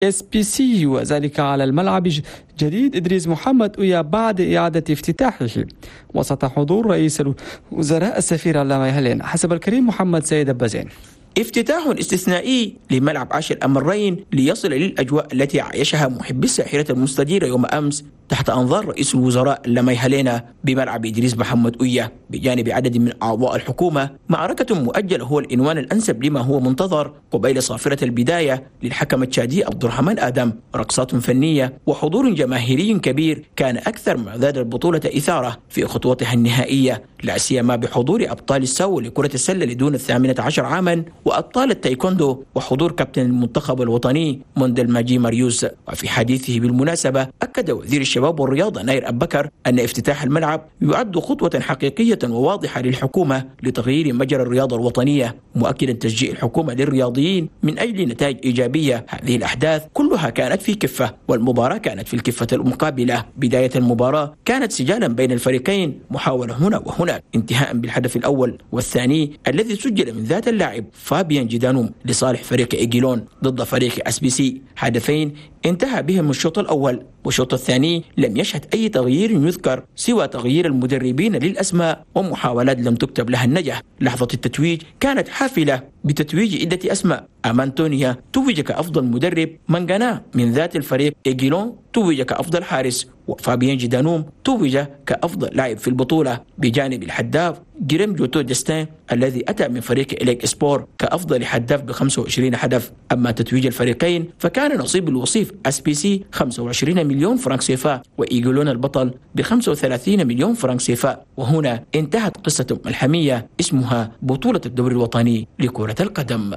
SPC، وذلك على الملعب جديد إدريس محمد أويا بعد إعادة افتتاحه وسط حضور رئيس الوزراء السفير علامة هلين. حسب الكريم محمد سيد البزين، افتتاح استثنائي لملعب عاشر الأمرين ليصل للأجواء التي عايشها محبي الساحرة المستديرة يوم أمس تحت أنظار رئيس الوزراء لمي هلينا بملعب إدريس محمد أويا بجانب عدد من أعضاء الحكومة. معركة مؤجلة هو العنوان الأنسب لما هو منتظر قبيل صافرة البداية للحكم التشادي عبد الرحمن آدم. رقصات فنية وحضور جماهيري كبير كان أكثر ما زاد البطولة إثارة في خطوتها النهائية، لا سيما بحضور أبطال السو لكرة السلة لدون 18 عاما وأبطال التايكوندو وحضور كابتن المنتخب الوطني موندل ماجي ماريوس. وفي حديثه بالمناسبة أكد وزير الشباب والرياضة ناير أبكر أن افتتاح الملعب يعد خطوة حقيقية وواضحة للحكومة لتغيير مجرى الرياضة الوطنية، مؤكدا تشجيع الحكومة للرياضيين من أجل نتائج إيجابية. هذه الأحداث كلها كانت في كفة والمباراة كانت في الكفة المقابلة. بداية المباراة كانت سجالا بين الفريقين، محاولة هنا وهناك، انتهاء بالهدف الأول والثاني الذي سجل من ذات اللاعب فابيان جدانوم لصالح فريق إيجيلون ضد فريق SPC. هدفين انتهى بهم الشوط الأول، والشوط الثاني لم يشهد أي تغيير يذكر سوى تغيير المدربين للأسماء ومحاولات لم تكتب لها النجاح. لحظة التتويج كانت حافلة بتتويج عدة أسماء. أمانتونيا توج كأفضل مدرب، مانغانا من ذات الفريق إيجيلون توج كأفضل حارس، وفابيان جدانوم توج كأفضل لاعب في البطولة، بجانب الحداف جيريم جوتو جستين الذي أتى من فريق إليك إسبور كأفضل حداف ب25 هدف. أما تتويج الفريقين فكان نصيب الوصيف SPC 25 مليون فرنك سيفا وإيجيلون البطل ب35 مليون فرنك سيفا. وهنا انتهت قصة ملحمية اسمها بطولة الدوري الوطني لكرة القدم.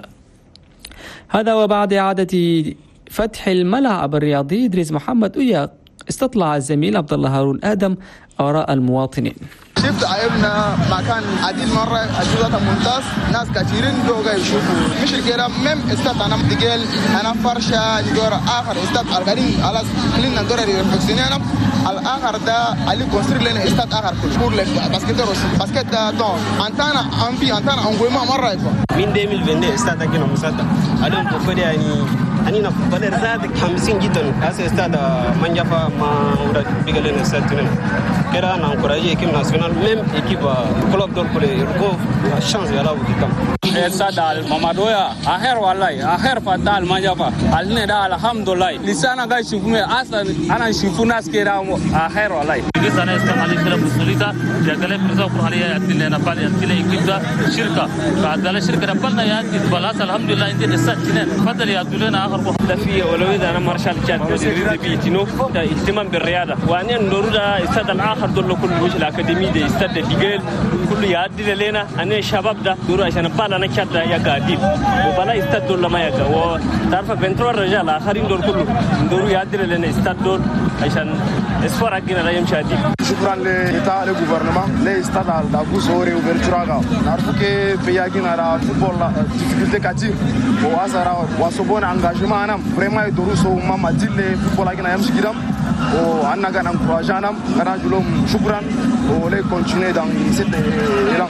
هذا وبعد إعادة فتح الملعب الرياضي إدريس محمد أويا استطلع الزميل عبد الله هارون آدم آراء المواطنين. شفت عيبنا مكان عديد مرة أجهزة ممتاز، ناس كثيرين بيوقع يشوفوا مش الكلام مم استاد أنا متقل أنا فرشة ندور آخر استاد القديم على خلينا ندور الريفكسينينا الآخر ده علي كونستر لنا استاد آخر كل لك باسكت ده دون أنتنا أمبي أنتنا أنقوما مرة يكون من 2022 استاد كنا مساعدة عليهم تقول يعني أنا نفضل رزق 50 جدا هذا استاد من جفا ما ورد بيقولنا استاد تنين كده أنا أنكراجي كم ناسيونال ميم إكيبا كلوب دور كله يركوب الشانس يلا وكيكم استاد المامادويا آخر والله آخر فتال ما جفا علينا ده الحمد لله لسانا قاعد يشوفون أصلا أنا يشوفون ناس كده آخر والله بس أنا استعمالي كلا مسؤولية جاكله برزا كرهالية يأتي لنا فال يأتي لنا إكيبا شركة بعد شركة ربنا يأتي بلاس الحمد لله إنت نسات تنين فضل يأتي لنا آخر ده في ولو إذا أنا مارشال كات بدري بيتينو اهتمام بالرياضة وأنا نوردا استاد الآخر دول كل وش الأكاديمي ده استاد ديجل كل يأتي لنا أنا شباب ده دور عشان بالا نكات ده يا قاديم وبلا استاد دول ما يجا وتعرف بنترو الرجال آخرين دول كله دور يأتي لنا استاد دول عشان اسفار أجينا لا يمشي عادي. شكرا لإطاعة الجوفرنمان لإستاد الدابوس هوري وبرتراغا نعرف كيف بيجينا على فوتبول difficulté كتير وأسرع وصبون engagement أنا vraiment يدرسوا وما مديل فوتبول أجينا يمشي كده وأنا كان encourageant أنا جلهم شكرا ولي continuer dans cette élan.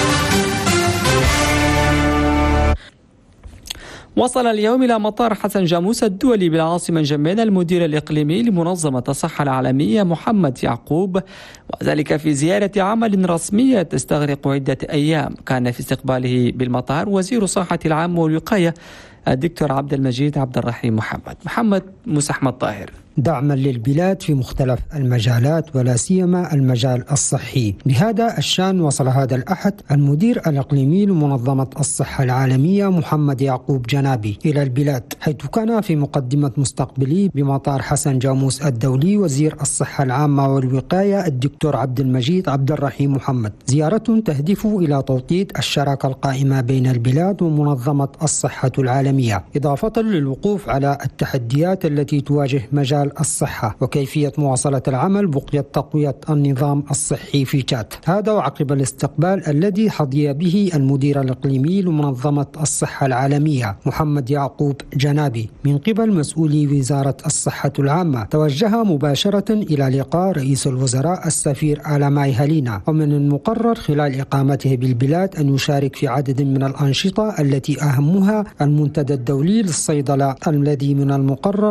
وصل اليوم إلى مطار حسن جاموس الدولي بالعاصمة جمينة المدير الإقليمي لمنظمة الصحة العالمية محمد يعقوب، وذلك في زيارة عمل رسمية تستغرق عدة أيام. كان في استقباله بالمطار وزير الصحة العامة والوقاية الدكتور عبد المجيد عبد الرحيم محمد موسى أحمد طاهر. دعما للبلاد في مختلف المجالات ولا سيما المجال الصحي. بهذا الشأن وصل هذا الأحد المدير الإقليمي لمنظمة الصحة العالمية محمد يعقوب جنابي إلى البلاد، حيث كان في مقدمة مستقبلي بمطار حسن جاموس الدولي وزير الصحة العامة والوقاية الدكتور عبد المجيد عبد الرحيم محمد، زيارة تهدف إلى توطيد الشراكة القائمة بين البلاد ومنظمة الصحة العالمية، إضافة للوقوف على التحديات التي تواجه مجال مجال الصحة وكيفية مواصلة العمل بقية تقوية النظام الصحي في تشاد. هذا وعقب الاستقبال الذي حظي به المدير الإقليمي لمنظمة الصحة العالمية محمد يعقوب جنابي من قبل مسؤولي وزارة الصحة العامة، توجه مباشرة إلى لقاء رئيس الوزراء السفير آلاماي هالينا، ومن المقرر خلال إقامته بالبلاد أن يشارك في عدد من الأنشطة التي أهمها المنتدى الدولي للصيدلة الذي من المقرر